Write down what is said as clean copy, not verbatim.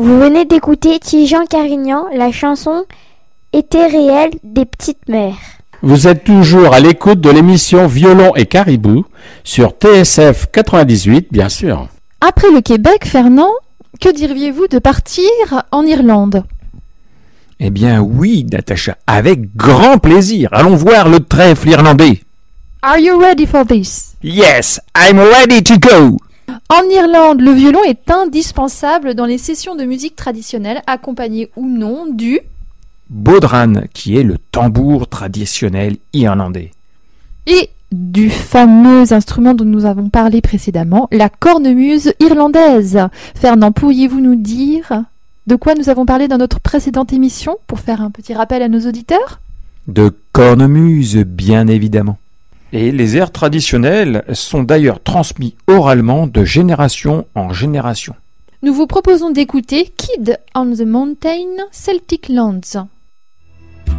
Vous venez d'écouter Tijan Carignan, la chanson Été réel des petites mères. Vous êtes toujours à l'écoute de l'émission Violon et Caribou sur TSF 98, bien sûr. Après le Québec, Fernand, que diriez-vous de partir en Irlande ? Eh bien oui, Natacha, avec grand plaisir. Allons voir le trèfle irlandais. Are you ready for this? Yes, I'm ready to go. En Irlande, le violon est indispensable dans les sessions de musique traditionnelle, accompagné ou non du Bodhran, qui est le tambour traditionnel irlandais. et du fameux instrument dont nous avons parlé précédemment, la cornemuse irlandaise. Fernand, pourriez-vous nous dire de quoi nous avons parlé dans notre précédente émission pour faire un petit rappel à nos auditeurs ? De cornemuse, bien évidemment. Et les airs traditionnels sont d'ailleurs transmis oralement de génération en génération. Nous vous proposons d'écouter Kid on the Mountain, Celtic Lands.